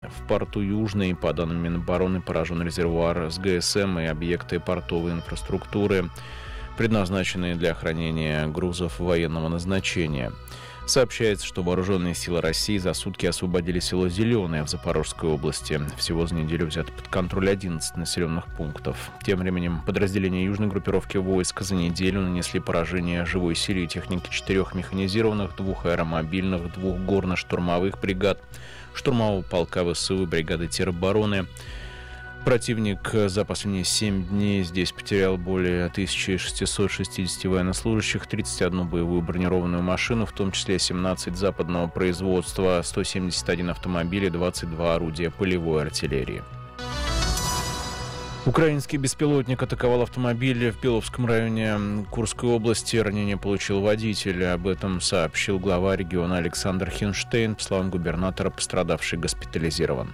В порту Южный, по данным Минобороны, поражен резервуар с ГСМ и объекты портовой инфраструктуры, предназначенные для хранения грузов военного назначения. Сообщается, что вооруженные силы России за сутки освободили село Зеленое в Запорожской области. Всего за неделю взято под контроль 11 населенных пунктов. Тем временем подразделения южной группировки войск за неделю нанесли поражение живой силе и технике 4 механизированных, 2 аэромобильных, 2 горно-штурмовых бригад, штурмового полка ВСУ и бригады теробороны. Противник за последние 7 дней здесь потерял более 1660 военнослужащих, 31 боевую бронированную машину, в том числе 17 западного производства, 171 автомобиль и 22 орудия полевой артиллерии. Украинский беспилотник атаковал автомобиль в Беловском районе Курской области. Ранение получил водитель. Об этом сообщил глава региона Александр Хинштейн. По словам губернатора, пострадавший госпитализирован.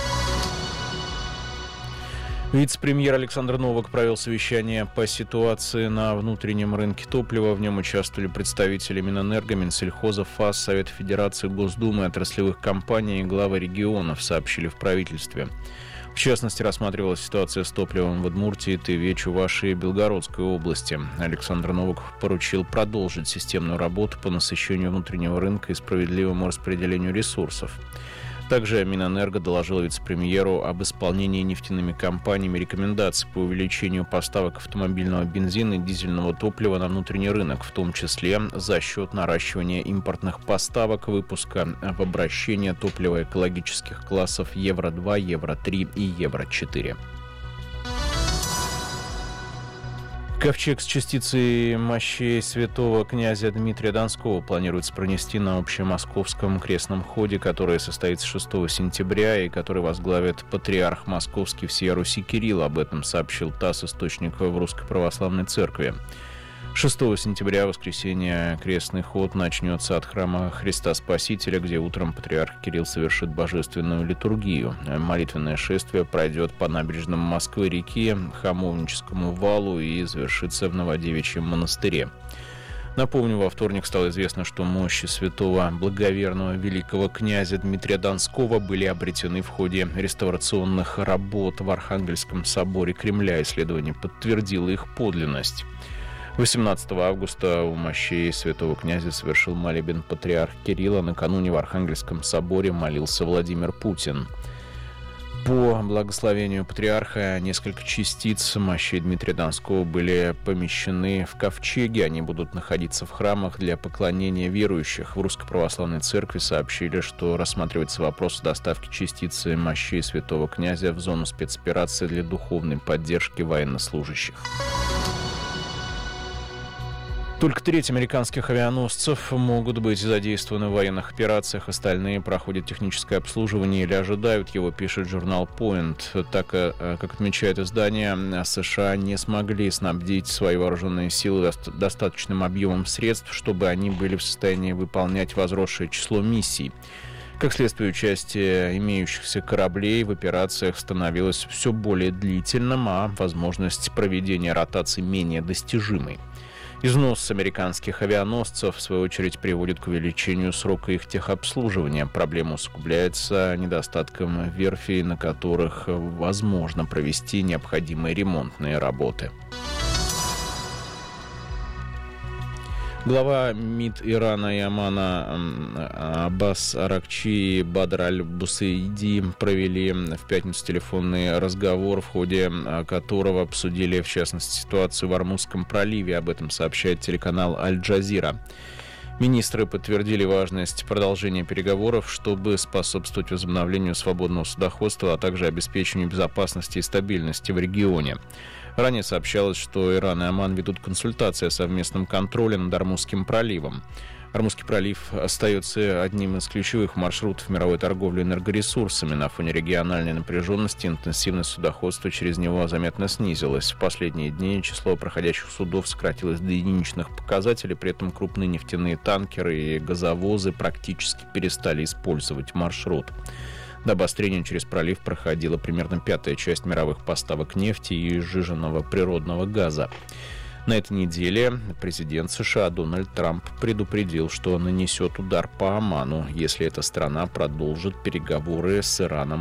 Вице-премьер Александр Новак провел совещание по ситуации на внутреннем рынке топлива. В нем участвовали представители Минэнерго, Минсельхоза, ФАС, Совета Федерации, Госдумы, отраслевых компаний и главы регионов, сообщили в правительстве. В частности, рассматривалась ситуация с топливом в Удмуртии, Тыве, Чувашии и Белгородской области. Александр Новак поручил продолжить системную работу по насыщению внутреннего рынка и справедливому распределению ресурсов. Также Минэнерго доложил вице-премьеру об исполнении нефтяными компаниями рекомендаций по увеличению поставок автомобильного бензина и дизельного топлива на внутренний рынок, в том числе за счет наращивания импортных поставок, выпуска в обращение топлива экологических классов Евро-2, Евро-3 и Евро-4. Ковчег с частицей мощей святого князя Дмитрия Донского планируется пронести на общемосковском крестном ходе, который состоится 6 сентября и который возглавит патриарх Московский всея Руси Кирилл. Об этом сообщил ТАСС, источник в Русской Православной Церкви. 6 сентября, воскресенье, крестный ход начнется от храма Христа Спасителя, где утром патриарх Кирилл совершит божественную литургию. Молитвенное шествие пройдет по набережным Москвы-реки, Хамовническому валу и завершится в Новодевичьем монастыре. Напомню, во вторник стало известно, что мощи святого благоверного великого князя Дмитрия Донского были обретены в ходе реставрационных работ в Архангельском соборе Кремля. Исследование подтвердило их подлинность. 18 августа у мощей святого князя совершил молебен патриарх Кирилла. Накануне в Архангельском соборе молился Владимир Путин. По благословению патриарха несколько частиц мощей Дмитрия Донского были помещены в ковчеги. Они будут находиться в храмах для поклонения верующих. В Русской Православной Церкви сообщили, что рассматривается вопрос доставки частицы мощей святого князя в зону спецоперации для духовной поддержки военнослужащих. Только 3 американских авианосцев могут быть задействованы в военных операциях, остальные проходят техническое обслуживание или ожидают его, пишет журнал Point. Так, как отмечает издание, США не смогли снабдить свои вооруженные силы достаточным объемом средств, чтобы они были в состоянии выполнять возросшее число миссий. Как следствие, участие имеющихся кораблей в операциях становилось все более длительным, а возможность проведения ротации менее достижимой. Износ американских авианосцев, в свою очередь, приводит к увеличению срока их техобслуживания. Проблема усугубляется недостатком верфей, на которых возможно провести необходимые ремонтные работы. Глава МИД Ирана и Омана Аббас Аракчи и Бадр Аль-Бусейди провели в пятницу телефонный разговор, в ходе которого обсудили, в частности, ситуацию в Ормузском проливе. Об этом сообщает телеканал Аль-Джазира. Министры подтвердили важность продолжения переговоров, чтобы способствовать возобновлению свободного судоходства, а также обеспечению безопасности и стабильности в регионе. Ранее сообщалось, что Иран и Оман ведут консультации о совместном контроле над Ормузским проливом. Ормузский пролив остается одним из ключевых маршрутов мировой торговли энергоресурсами. На фоне региональной напряженности интенсивность судоходства через него заметно снизилась. В последние дни число проходящих судов сократилось до единичных показателей, при этом крупные нефтяные танкеры и газовозы практически перестали использовать маршрут. До обострения через пролив проходила примерно 1/5 часть мировых поставок нефти и сжиженного природного газа. На этой неделе президент США Дональд Трамп предупредил, что нанесет удар по Оману, если эта страна продолжит переговоры с Ираном